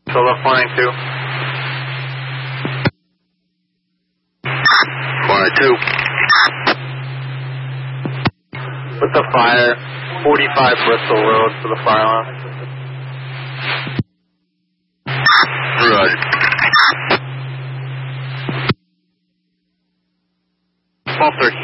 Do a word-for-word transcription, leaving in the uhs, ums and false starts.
Solo flying two. Fire two. With the fire, forty-five Bristol Road for the fire alarm. Roger. twelve thirteen.